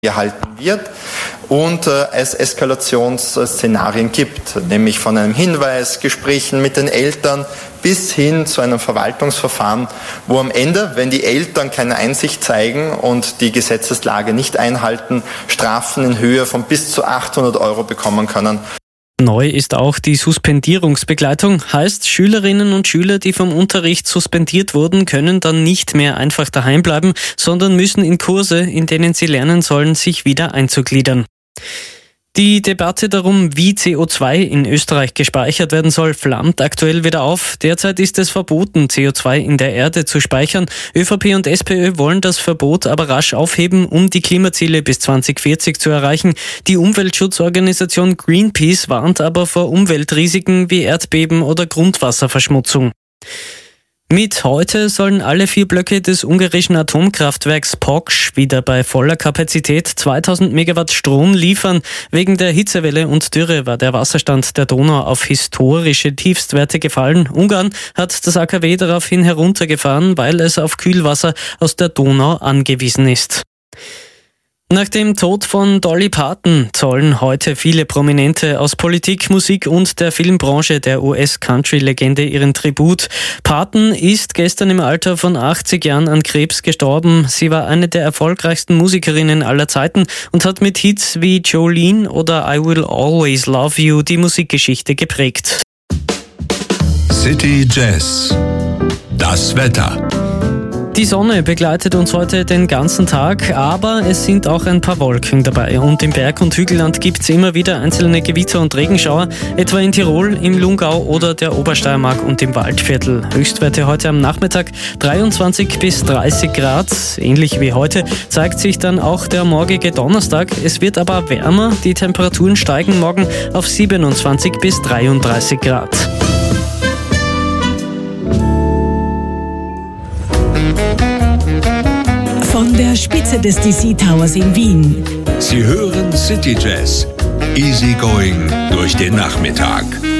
gehalten wird und es Eskalationsszenarien gibt, nämlich von einem Hinweis, Gesprächen mit den Eltern bis hin zu einem Verwaltungsverfahren, wo am Ende, wenn die Eltern keine Einsicht zeigen und die Gesetzeslage nicht einhalten, Strafen in Höhe von bis zu 800 € bekommen können. Neu ist auch die Suspendierungsbegleitung. Heißt, Schülerinnen und Schüler, die vom Unterricht suspendiert wurden, können dann nicht mehr einfach daheim bleiben, sondern müssen in Kurse, in denen sie lernen sollen, sich wieder einzugliedern. Die Debatte darum, wie CO2 in Österreich gespeichert werden soll, flammt aktuell wieder auf. Derzeit ist es verboten, CO2 in der Erde zu speichern. ÖVP und SPÖ wollen das Verbot aber rasch aufheben, um die Klimaziele bis 2040 zu erreichen. Die Umweltschutzorganisation Greenpeace warnt aber vor Umweltrisiken wie Erdbeben oder Grundwasserverschmutzung. Mit heute sollen alle 4 Blöcke des ungarischen Atomkraftwerks Paks wieder bei voller Kapazität 2000 Megawatt Strom liefern. Wegen der Hitzewelle und Dürre war der Wasserstand der Donau auf historische Tiefstwerte gefallen. Ungarn hat das AKW daraufhin heruntergefahren, weil es auf Kühlwasser aus der Donau angewiesen ist. Nach dem Tod von Dolly Parton zollen heute viele Prominente aus Politik, Musik und der Filmbranche der US-Country-Legende ihren Tribut. Parton ist gestern im Alter von 80 Jahren an Krebs gestorben. Sie war eine der erfolgreichsten Musikerinnen aller Zeiten und hat mit Hits wie Jolene oder I Will Always Love You die Musikgeschichte geprägt. City Jazz. Das Wetter. Die Sonne begleitet uns heute den ganzen Tag, aber es sind auch ein paar Wolken dabei. Und im Berg- und Hügelland gibt es immer wieder einzelne Gewitter und Regenschauer, etwa in Tirol, im Lungau oder der Obersteiermark und im Waldviertel. Höchstwerte heute am Nachmittag 23 bis 30 Grad. Ähnlich wie heute zeigt sich dann auch der morgige Donnerstag. Es wird aber wärmer, die Temperaturen steigen morgen auf 27 bis 33 Grad. Von der Spitze des DC Towers in Wien. Sie hören City Jazz. Easy going durch den Nachmittag.